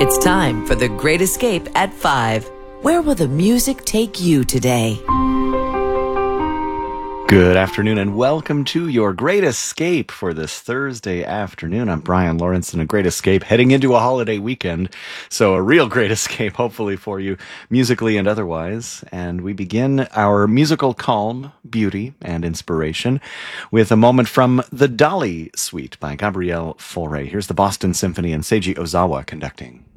It's time for The Great Escape at 5. Where will the music take you today? Good afternoon and welcome to your Great Escape for this Thursday afternoon. I'm Brian Lawrence, and a great escape heading into a holiday weekend. So a real great escape, hopefully, for you, musically and otherwise. And we begin our musical calm, beauty, and inspiration with a moment from the Dolly Suite by Gabrielle Fauré. Here's the Boston Symphony and Seiji Ozawa conducting.